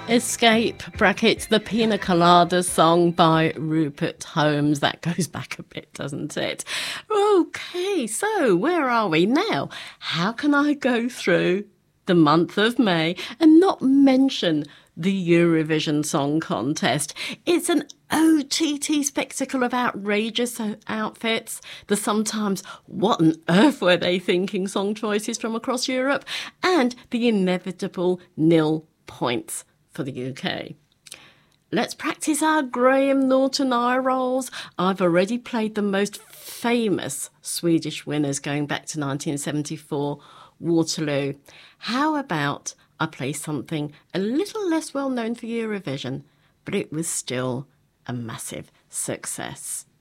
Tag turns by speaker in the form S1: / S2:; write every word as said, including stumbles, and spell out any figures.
S1: Escape, brackets, the Pina Colada song by Rupert Holmes. That goes back a bit, doesn't it? Okay, so where are we now? How can I go through the month of May and not mention the Eurovision Song Contest? It's an O T T spectacle of outrageous outfits, the sometimes what on earth were they thinking song choices from across Europe, and the inevitable nil points for the U K. Let's practice our Graham Norton eye rolls. I've already played the most famous Swedish winners going back to nineteen seventy-four, Waterloo. How about I play something a little less well known for Eurovision, but it was still a massive success.